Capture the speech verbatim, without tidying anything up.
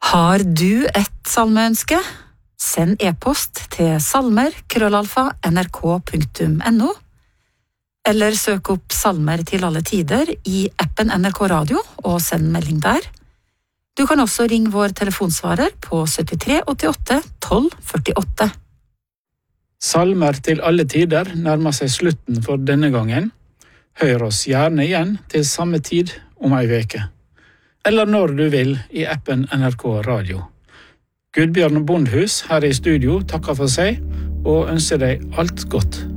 Har du et salmeønske? Send e-post til salmer krøllalfa nrk punktum no, eller søk opp Salmer til alle tider i appen N R K Radio og send melding der. Du kan også ringe vår telefonsvarer på syttitre åttiåtte tolv førtiåtte. Salmer til alle tider nærmer seg slutten for denne gangen. Hør oss gjerne igjen til samme tid om ei veke. Eller når du vil i appen N R K Radio. Gudbjørn Bondhus her i studio takker for seg og ønsker deg alt godt.